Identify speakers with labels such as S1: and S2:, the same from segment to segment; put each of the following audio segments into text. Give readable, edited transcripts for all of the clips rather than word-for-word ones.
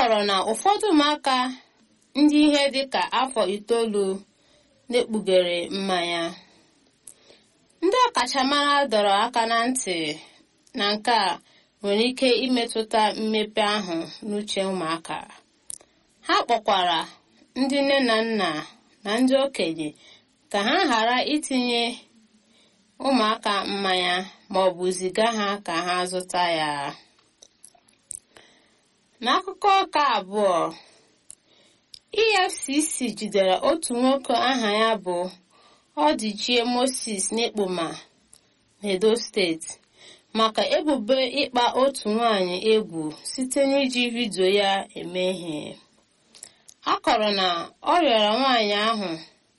S1: kọrọ na ụfọdụ ụmụaka ndị ihe dịka afọ 9 na-ekpughere mmanya. Ndị ọkachamara dọrọ aka na ntị na nke a nwere ike imetụta mmepe ahụ n'uche ụmụaka. Ha kpọkwara ndị nne na nna na ndị okenye ka ha ghara itinye ụmụaka mmanya ma ọ bụ ziga ha ka ha zụta ya. N'akụkọ nke abụọ, EFCC jidere otu nwoke aha ya bụ Ọdịchie Moses n'Ekpoma n'Edo steeti maka ebubo ịkpa otu nwanyị egwu site n'iji vidiyo ya eme ihe. A kọrọ na ọ rịọrọ nwanyị ahụ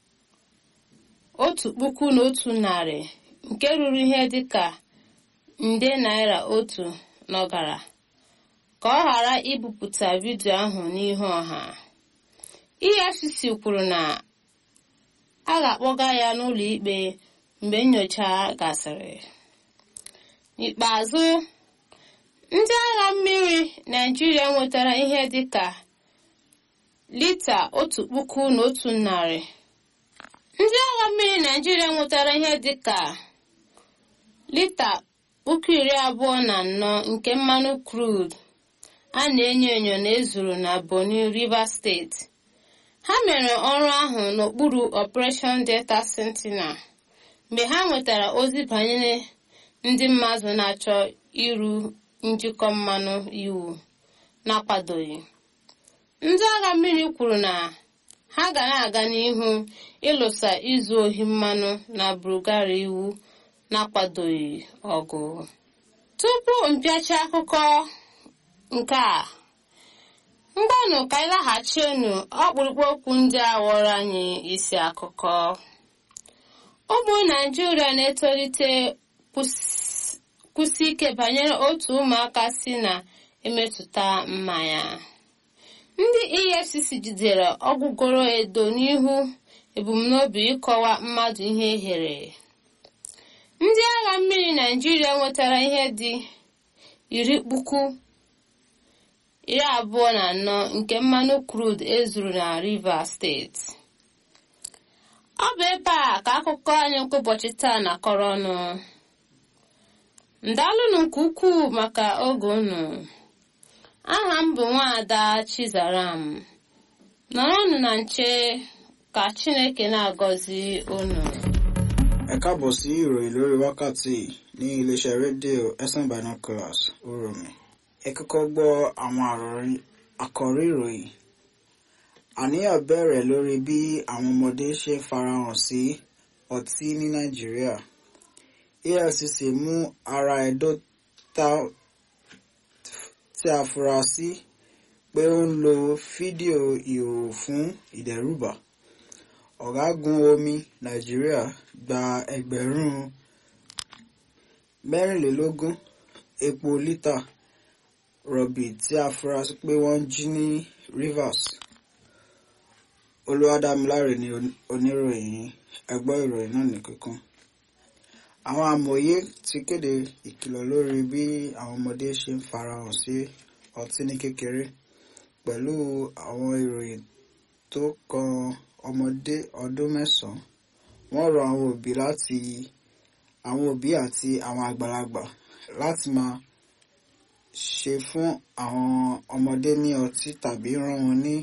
S1: 1,100 nke ruru ihe dịka nde naira 1 n'ọgara ka ọ ghara ibupụta vidiyo ahụ n'ihu ọha. EFCC kwuru na a ga-akpọga ya n'ụlọ ikpe mgbe nnyocha gasịrị. N'ikpeazụ, ndị agha mmiri Naịjirịa nwetara ihe dịka lita 1,100. Ndị agha mmiri Naịjirịa nwetara ihe dịka lita 24,000 nke mmanụ crude a na-enyo enyo na ezuru na Bonny Rivers steeti. Ha mere ọrụ ahụ n'okpuru Operation Delta Sentinel mgbe ha nwetara ozi banyere ndị mmadụ na-achọ iru njikọ mmanụ iwu na-akwadoghị. Ndị agha mmiri kwuru na ha ga na-aga n'ihu ịlụsa izu ohi mmanụ na Bulgaria iwu na-akwadoghị ọgụ. Tupu mpịacha akụkọ nke a, mgbanụ ka anyị laghachienu ọkpụrụkpụ okwu ndị a ghọrọ anyị isi akụkọ. Ụmụ Naịjirịa na-etolite kwụsị ike banyere otu ụmụaka si na-emetụta mmanya. Ndị EFCC jidere ọgwụgoro Edo n'ihu ebumnobi ịkọwa mmadụ ihe ehere. Ndị agha mmiri Naịjirịa nwetara ihe dị 24,000 nke mmanụ crude ezuru na Rivers steeti. Ọ bụ ebe a ka akụkọ anyị nke ụbọchị taa na-akọrọ ọnụ. Ndalụnụ nke ukwuu maka oge unu. Aha m bụ Nwaada Chizaram. Nọrọnụ na nche ka Chineke na-agọzi unu.
S2: Ẹ káàbọ̀ sí ìròyìn lórí wákàtí ní iléeṣẹ́ rédíò FM Binoculars Uromi. Ẹ kọ́kọ́ gbọ́ àwọn àkọ́rí ìròyìn. Àníyàn bẹ̀rẹ̀ lórí bí àwọn ọmọdé ṣe ń farahàn sí ọtí ní Nàìjíríà. EFCC mú ará Ẹdó tí a fura sí pé ó ń lo fídíò ìhòòhò fún ìdẹ́rùbà. Ọ̀gágun omi Nàìjíríà gba 24,000 epo lítà rọ̀bì tí a fura sí pé wọ́n jí ní Rivers. Olúwadámiláre ni oníròyìn. Ẹ gbọ́ ìròyìn náà ní kíkún. Àwọn amòye ti kéde ìkìlọ̀ lórí bí àwọn ọmọdé ṣe ń farahàn sí ọtí ní kékeré pẹ̀lú àwọn ìròyìn tó kan ọmọdé ọdún 9. Wọ́n rọ àwọn òbí àti àwọn àgbàlagbà láti máa ṣe fún àwọn ọmọdé ní ọtí tàbí rán wọn ní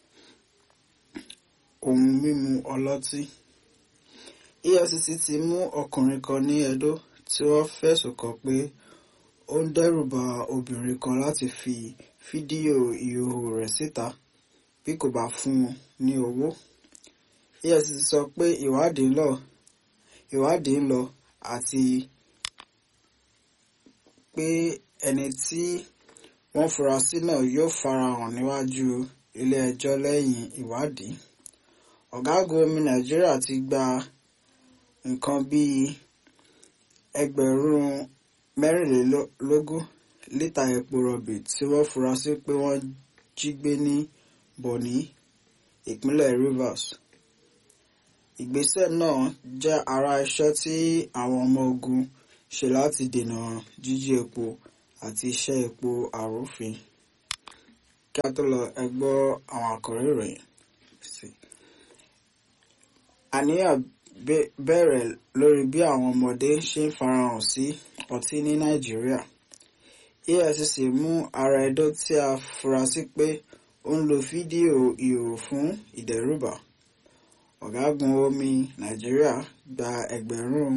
S2: ohun mímu ọlọ́tí. EFCC ti mú ọkùnrin kan ní Ẹdó tí wọ́n fẹ̀sùn kàn pé ó ń dẹ́rùba obìnrin kan láti fi fídíò ìhòòhò rẹ̀ síta bí kò bá fún un ní owó. EFCC sọ pé ìwádìí ń lọ àti pé ẹni tí wọ́n fura sí náà yóò farahàn níwájú ilé ẹjọ́ lẹ́yìn ìwádìí. Ọ̀gágun omi Nàìjíríà ti gba nǹkan bíi 24,000 lítà epo rọ̀bì tí wọ́n fura sí pé wọ́n jí gbé ní Bonny, ìpínlẹ̀ Rivers. Ìgbésẹ̀ náà jẹ́ ara iṣẹ́ tí àwọn ọmọ ogun ṣe láti dènà jíjí epo àti iṣẹ́ epo àrúfin. kí a tó lọ ẹ gbọ́ àwọn àkòrí ìròyìn sí. Àníyàn bẹ̀rẹ̀ lórí bí àwọn ọmọdé ṣe ń farahàn sí ọtí ní Nàìjíríà. EFCC mú ará Ẹdó tí a fura sí pé ó ń lo fídíò ìhòòhò fún ìdẹ́rùbà. Ọ̀gágun omi Nàìjíríà gba ẹgbẹ̀rún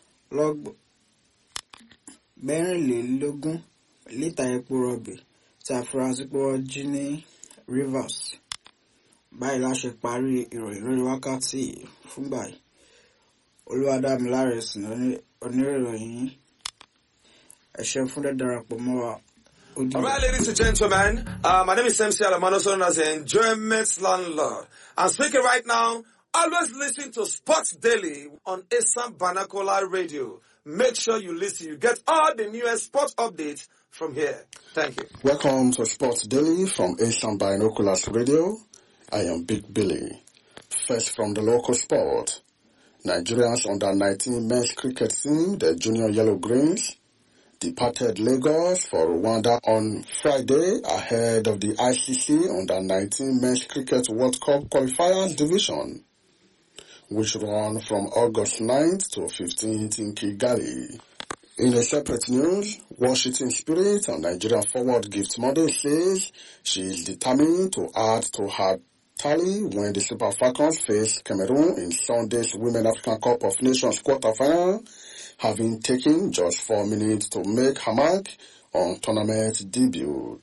S2: 24 lítà epo rọ̀bì tí a fura sí pé wọ́n jí ní Rivers. Báyìí la ṣe parí ìròyìn lórí wákàtí fúngbà yìí. Olúwadámiláre sì oníròyìn. Ẹ ṣé fún darapọ̀ mọ́ wa.
S3: All right, ladies and gentlemen, my name is MC Alamano, known as the Enjoyment Landlord. I'm speaking right now. Always listen to Sports Daily on Asam Banakola Radio. Make sure you listen. You get all the newest sports updates from here. Thank you.
S4: Welcome to Sports Daily from Asam Binoculars Radio. I am Big Billy. First from the local sport. Nigeria's under-19 men's cricket team, the Junior Yellow Greens, departed Lagos for Rwanda on Friday ahead of the ICC under-19 men's cricket World Cup qualifiers division, which run from August 9th to 15th in Kigali. In a separate news, Washington Spirit and Nigerian forward Gift Monday says she is determined to add to her tally when the Super Falcons face Cameroon in Sunday's Women African Cup of Nations quarterfinal, having taken just 4 minutes to make her mark on tournament debut.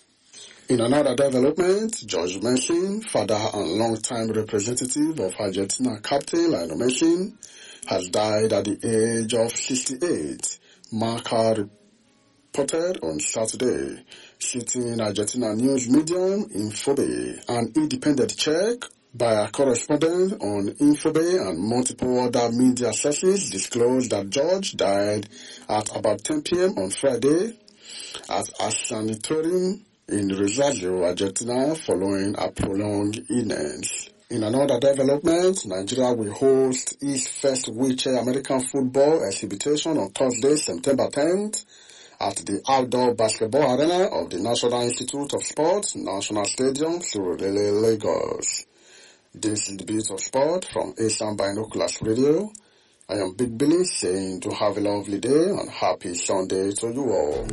S4: In another development, George Mason, father and long-time representative of Argentina captain Lionel Messi, has died at the age of 68. Marca reported on Saturday, citing Argentina news medium Infobae. An independent check by a correspondent on Infobae and multiple other media sources disclosed that George died at about 10 p.m. on Friday at a sanatorium in Rosario, Argentina, following a prolonged illness. In another development, Nigeria will host its first wheelchair American football exhibition on Thursday, September 10th, at the outdoor basketball arena of the National Institute of Sport, National Stadium, Surulere, Lagos. This is the Beat of Sport from Asam Binoculars Radio. I am Big Billy saying to have a lovely day and happy Sunday to you all.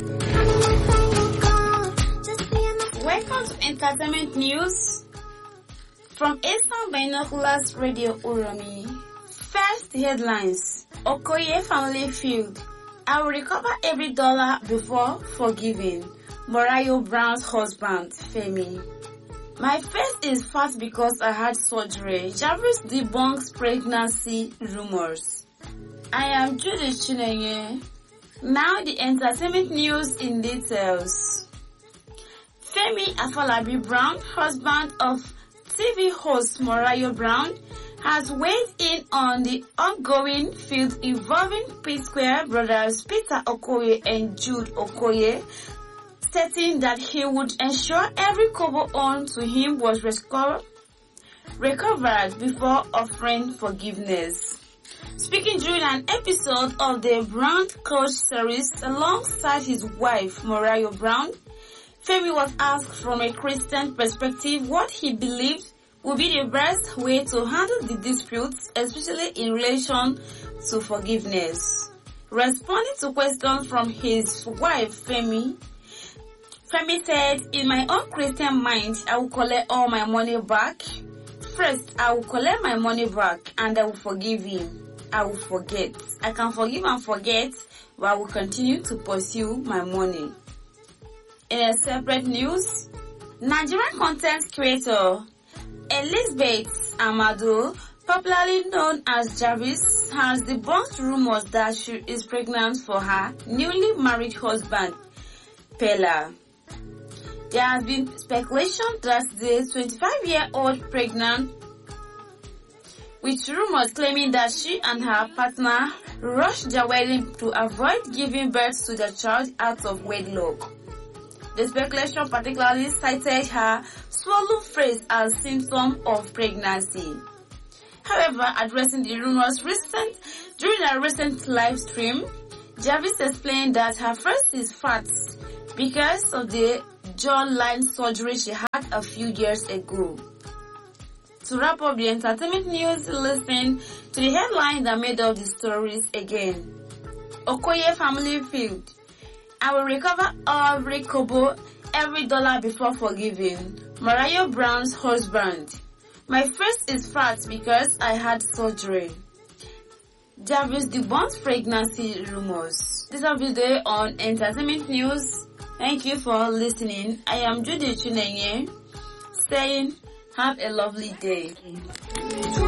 S5: Welcome to Entertainment News from Asam Binoculars Radio Uromi. First headlines. Okoye family feud. I will recover every dollar before forgiving. Morayo Brown's husband, Femi. My face is fat because I had surgery. Jarvis debunks pregnancy rumors. I am Judith Chinenye. Now the entertainment news in details. Femi Afolabi Brown, husband of TV host Morayo Brown, has weighed in on the ongoing feud involving P-Square brothers Peter Okoye and Jude Okoye, stating that he would ensure every kobo owed to him was recovered before offering forgiveness. Speaking during an episode of the Brown Coach series alongside his wife Morayo Brown, Femi was asked from a Christian perspective what he believed would be the best way to handle the disputes, especially in relation to forgiveness. Responding to questions from his wife Femi said, "In my own Christian mind, I will collect all my money back. First, I will collect my money back and I will forgive him. I will forget. I can forgive and forget, but I will continue to pursue my money." In a separate news, Nigerian content creator Elizabeth Amado, popularly known as Jarvis, has debunked rumors that she is pregnant for her newly married husband, Pella. There has been speculation that the 25-year-old pregnant, with rumors claiming that she and her partner rushed their wedding to avoid giving birth to the child out of wedlock. The speculation particularly cited her swollen face as symptom of pregnancy. However, addressing the rumors during a recent live stream, Jarvis explained that her face is fat because of the jawline surgery she had a few years ago. To wrap up the entertainment news, listen to the headline that made up the stories again. Okoye family feud. I will recover every kobo, every dollar before forgiving. Mariah Brown's husband. My face is fat because I had surgery. Jarvis debunks pregnancy rumors. This will be there on Entertainment News. Thank you for listening. I am Judy Chinenye saying have a lovely day.